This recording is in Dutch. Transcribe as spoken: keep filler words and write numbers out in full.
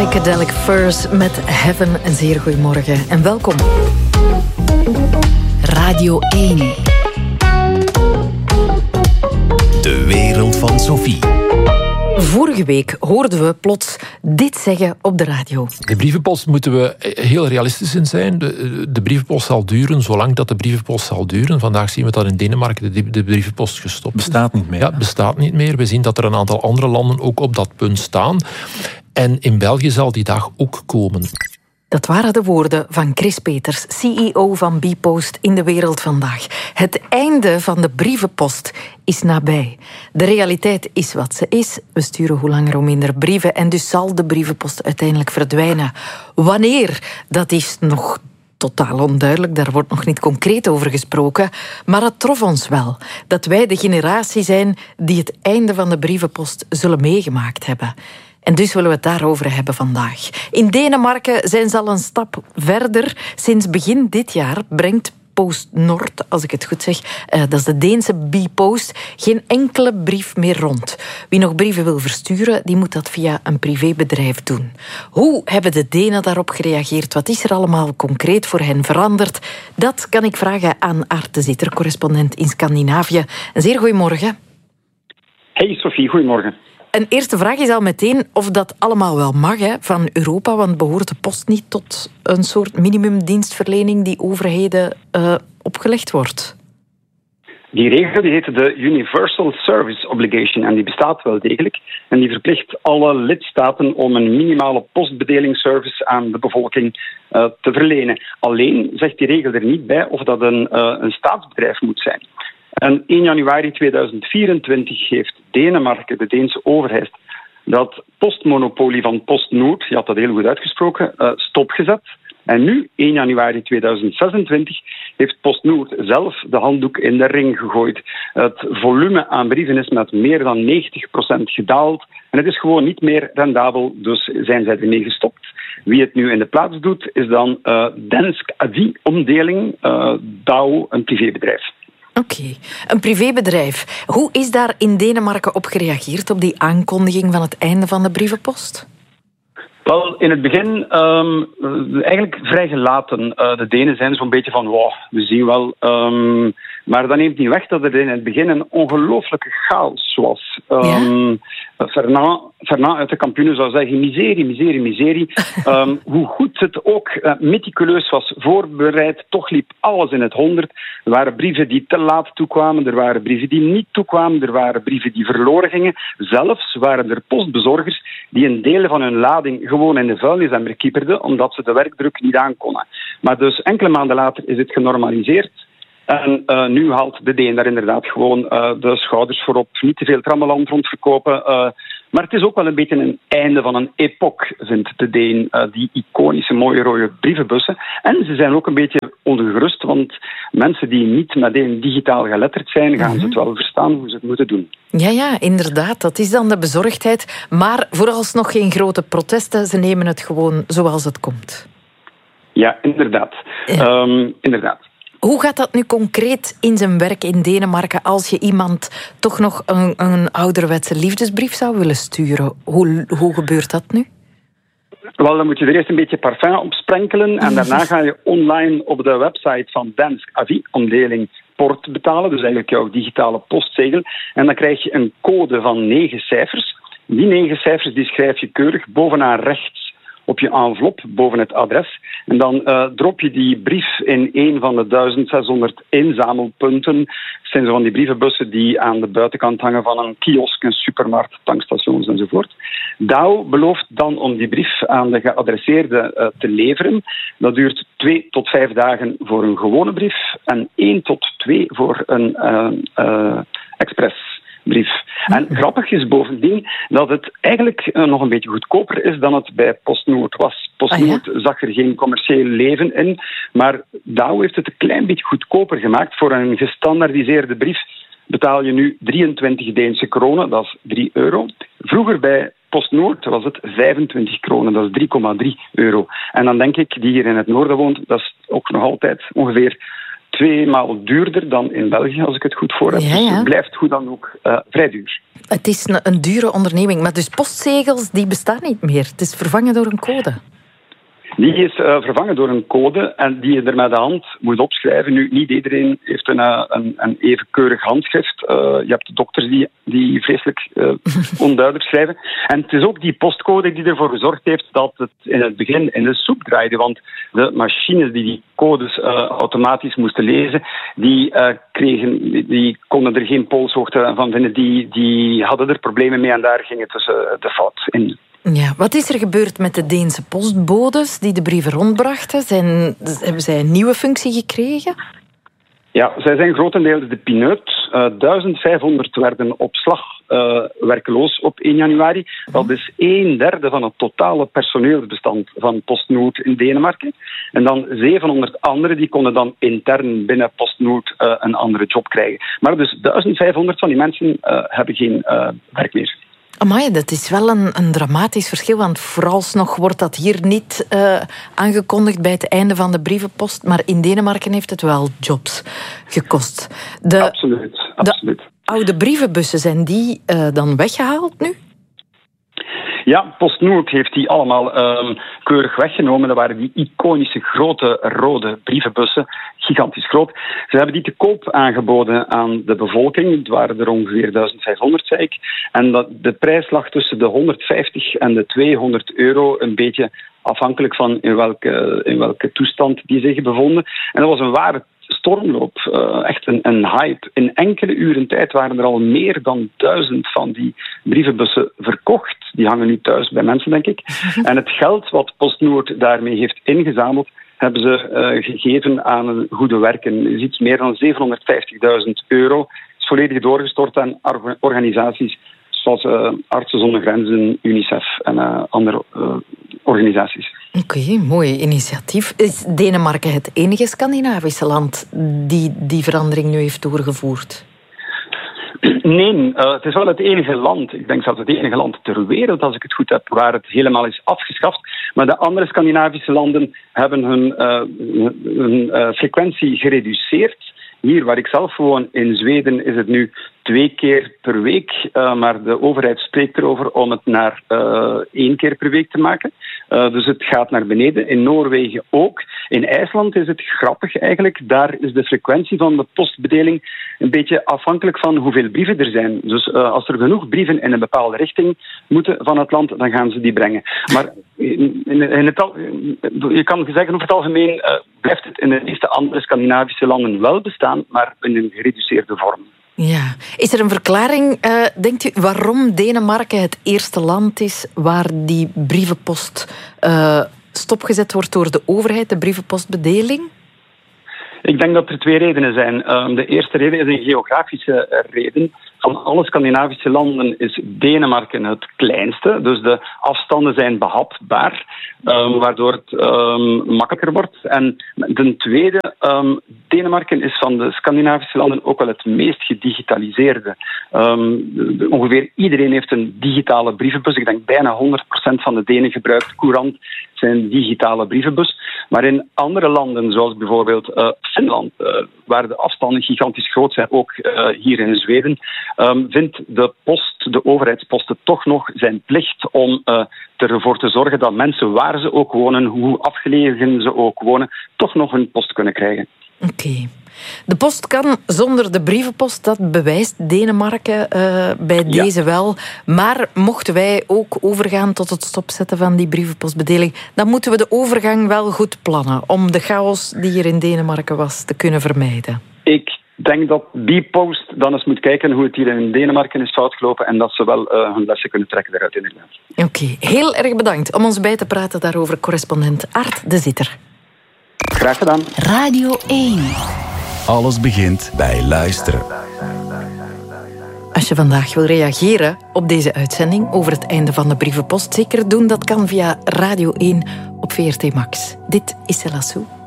Psychedelic Furs met Heaven. Een zeer goeiemorgen en welkom. Radio één. De wereld van Sophie. Vorige week hoorden we plots dit zeggen op de radio. De brievenpost moeten we heel realistisch in zijn. De, de brievenpost zal duren zolang dat de brievenpost zal duren. Vandaag zien we dat in Denemarken de, de brievenpost gestopt is. Bestaat niet meer. Ja, bestaat niet meer. We zien dat er een aantal andere landen ook op dat punt staan. En in België zal die dag ook komen. Dat waren de woorden van Chris Peters, C E O van Bpost in de wereld vandaag. Het einde van de brievenpost is nabij. De realiteit is wat ze is. We sturen hoe langer hoe minder brieven en dus zal de brievenpost uiteindelijk verdwijnen. Wanneer? Dat is nog totaal onduidelijk, daar wordt nog niet concreet over gesproken. Maar het trof ons wel dat wij de generatie zijn die het einde van de brievenpost zullen meegemaakt hebben. En dus willen we het daarover hebben vandaag. In Denemarken zijn ze al een stap verder. Sinds begin dit jaar brengt PostNord, als ik het goed zeg, uh, dat is de Deense Bpost, geen enkele brief meer rond. Wie nog brieven wil versturen, die moet dat via een privébedrijf doen. Hoe hebben de Denen daarop gereageerd? Wat is er allemaal concreet voor hen veranderd? Dat kan ik vragen aan Aart de Zitter, correspondent in Scandinavië. Een zeer goeiemorgen. Hey Sophie, goeiemorgen. Een eerste vraag is al meteen of dat allemaal wel mag hè, van Europa, want behoort de post niet tot een soort minimumdienstverlening die overheden uh, opgelegd wordt? Die regel die heet de Universal Service Obligation en die bestaat wel degelijk. En die verplicht alle lidstaten om een minimale postbedelingsservice aan de bevolking uh, te verlenen. Alleen zegt die regel er niet bij of dat een, uh, een staatsbedrijf moet zijn. En één januari tweeduizend vierentwintig heeft Denemarken, de Deense overheid, dat postmonopolie van PostNord, je had dat heel goed uitgesproken, uh, stopgezet. En nu, één januari tweeduizend zesentwintig, heeft PostNord zelf de handdoek in de ring gegooid. Het volume aan brieven is met meer dan negentig procent gedaald. En het is gewoon niet meer rendabel, dus zijn zij ermee gestopt. Wie het nu in de plaats doet, is dan uh, Dansk Avis-omdeling, uh, Douw, een privébedrijf. Oké, okay. Een privébedrijf. Hoe is daar in Denemarken op gereageerd, op die aankondiging van het einde van de brievenpost? Wel, in het begin um, eigenlijk vrij gelaten. Uh, de Denen zijn zo'n beetje van, wow, we zien wel. Um, maar dat neemt niet weg dat er in het begin een ongelooflijke chaos was. Um, ja? Fernand, Fernand uit de Kampioenen zou zeggen, miserie, miserie, miserie. Um, hoe goed het ook uh, meticuleus was voorbereid, toch liep alles in het honderd. Er waren brieven die te laat toekwamen, er waren brieven die niet toekwamen, er waren brieven die verloren gingen. Zelfs waren er postbezorgers die een deel van hun lading gewoon in de vuilnisemmer kieperden, omdat ze de werkdruk niet aankonden. Maar dus enkele maanden later is het genormaliseerd. En uh, nu haalt de Deen daar inderdaad gewoon uh, de schouders voorop. Niet te veel trammeland rondverkopen. Uh, maar het is ook wel een beetje een einde van een epoch, vindt de Deen. Uh, die iconische mooie rode brievenbussen. En ze zijn ook een beetje ongerust, want mensen die niet meteen digitaal geletterd zijn, gaan ze het wel verstaan hoe ze het moeten doen. Ja, ja, inderdaad. Dat is dan de bezorgdheid. Maar vooralsnog geen grote protesten. Ze nemen het gewoon zoals het komt. Ja, inderdaad. Ja. Um, inderdaad. Hoe gaat dat nu concreet in zijn werk in Denemarken als je iemand toch nog een, een ouderwetse liefdesbrief zou willen sturen? Hoe, hoe gebeurt dat nu? Wel, dan moet je er eerst een beetje parfum op sprenkelen en daarna ga je online op de website van Dansk Avis-omdeling port betalen, dus eigenlijk jouw digitale postzegel. En dan krijg je een code van negen cijfers. Die negen cijfers die schrijf je keurig bovenaan rechts op je envelop, boven het adres. En dan uh, drop je die brief in een van de duizend zeshonderd inzamelpunten. Dat zijn zo van die brievenbussen die aan de buitenkant hangen van een kiosk, een supermarkt, tankstations enzovoort. Douw belooft dan om die brief aan de geadresseerde uh, te leveren. Dat duurt twee tot vijf dagen voor een gewone brief en één tot twee voor een uh, uh, express. Brief. En grappig is bovendien dat het eigenlijk uh, nog een beetje goedkoper is dan het bij PostNord was. PostNord ah, ja? zag er geen commercieel leven in, maar Douw heeft het een klein beetje goedkoper gemaakt. Voor een gestandaardiseerde brief betaal je nu drieëntwintig Deense kronen, dat is drie euro. Vroeger bij PostNord was het vijfentwintig kronen, dat is drie komma drie euro. En dan denk ik, die hier in het noorden woont, dat is ook nog altijd ongeveer tweemaal duurder dan in België, als ik het goed voor heb. Ja, ja. Dus het blijft hoe dan ook uh, vrij duur. Het is een, een dure onderneming, maar dus postzegels die bestaan niet meer. Het is vervangen door een code. Die is uh, vervangen door een code en die je er met de hand moet opschrijven. Nu, niet iedereen heeft een, uh, een, een even keurig handschrift. Uh, je hebt de dokters die, die vreselijk uh, onduidelijk schrijven. En het is ook die postcode die ervoor gezorgd heeft dat het in het begin in de soep draaide. Want de machines die die codes uh, automatisch moesten lezen, die, uh, kregen, die, die konden er geen polshoogte van vinden. Die, die hadden er problemen mee en daar ging het dus uh, de fout in. Ja, wat is er gebeurd met de Deense postbodes die de brieven rondbrachten? Zijn, hebben zij een nieuwe functie gekregen? Ja, zij zijn grotendeels de pineut. Uh, duizend vijfhonderd werden op slag uh, werkeloos op één januari. Dat is een derde van het totale personeelsbestand van PostNord in Denemarken. En dan zevenhonderd anderen die konden dan intern binnen PostNord uh, een andere job krijgen. Maar dus duizend vijfhonderd van die mensen uh, hebben geen uh, werk meer. Amai, dat is wel een, een dramatisch verschil, want vooralsnog wordt dat hier niet uh, aangekondigd bij het einde van de brievenpost, maar in Denemarken heeft het wel jobs gekost. De, absoluut, absoluut. De oude brievenbussen, zijn die uh, dan weggehaald nu? Ja, PostNord heeft die allemaal um, keurig weggenomen. Dat waren die iconische grote rode brievenbussen, gigantisch groot. Ze hebben die te koop aangeboden aan de bevolking. Het waren er ongeveer duizend vijfhonderd, zei ik. En dat, de prijs lag tussen de honderdvijftig en de tweehonderd euro, een beetje afhankelijk van in welke, in welke toestand die zich bevonden. En dat was een ware stormloop, uh, echt een, een hype. In enkele uren tijd waren er al meer dan duizend van die brievenbussen verkocht. Die hangen nu thuis bij mensen, denk ik. En het geld wat PostNord daarmee heeft ingezameld, hebben ze uh, gegeven aan een goede werken. Er is iets meer dan zevenhonderdvijftigduizend euro. Het is volledig doorgestort aan organisaties zoals uh, Artsen zonder Grenzen, UNICEF en uh, andere uh, organisaties. Oké, okay, mooi initiatief. Is Denemarken het enige Scandinavische land die die verandering nu heeft doorgevoerd? Nee, uh, het is wel het enige land, ik denk zelfs het enige land ter wereld, als ik het goed heb, waar het helemaal is afgeschaft. Maar de andere Scandinavische landen hebben hun, uh, hun uh, frequentie gereduceerd. Hier, waar ik zelf woon, in Zweden, is het nu twee keer per week. Uh, maar de overheid spreekt erover om het naar uh, één keer per week te maken. Uh, dus het gaat naar beneden. In Noorwegen ook. In IJsland is het grappig eigenlijk. Daar is de frequentie van de postbedeling een beetje afhankelijk van hoeveel brieven er zijn. Dus uh, als er genoeg brieven in een bepaalde richting moeten van het land, dan gaan ze die brengen. Maar in, in, in het al, je kan zeggen over het algemeen uh, blijft het in de meeste andere Scandinavische landen wel bestaan, maar in een gereduceerde vorm. Ja. Is er een verklaring, uh, denkt u, waarom Denemarken het eerste land is waar die brievenpost uh, stopgezet wordt door de overheid, de brievenpostbedeling? Ik denk dat er twee redenen zijn. Um, de eerste reden is een geografische reden. Van alle Scandinavische landen is Denemarken het kleinste. Dus de afstanden zijn behapbaar, um, waardoor het um, makkelijker wordt. En ten tweede, um, Denemarken is van de Scandinavische landen ook wel het meest gedigitaliseerde. Um, de, de, ongeveer iedereen heeft een digitale brievenbus. Ik denk bijna honderd procent van de Denen gebruikt courant zijn digitale brievenbus. Maar in andere landen, zoals bijvoorbeeld uh, Finland, uh, waar de afstanden gigantisch groot zijn, ook uh, hier in Zweden, um, vindt de post, de overheidsposten, toch nog zijn plicht om uh, ervoor te zorgen dat mensen, waar ze ook wonen, hoe afgelegen ze ook wonen, toch nog hun post kunnen krijgen. Oké. Okay. De post kan zonder de brievenpost, dat bewijst Denemarken uh, bij ja. deze wel. Maar mochten wij ook overgaan tot het stopzetten van die brievenpostbedeling, dan moeten we de overgang wel goed plannen om de chaos die hier in Denemarken was te kunnen vermijden. Ik denk dat Bpost dan eens moet kijken hoe het hier in Denemarken is fout gelopen en dat ze wel uh, hun lessen kunnen trekken daaruit inderdaad. Oké, okay. Heel erg bedankt om ons bij te praten daarover, correspondent Aart de Zitter. Graag gedaan. Radio één. Alles begint bij luisteren. Als je vandaag wil reageren op deze uitzending over het einde van de brievenpost, zeker doen. Dat kan via Radio één op V R T Max. Dit is Céla Sou.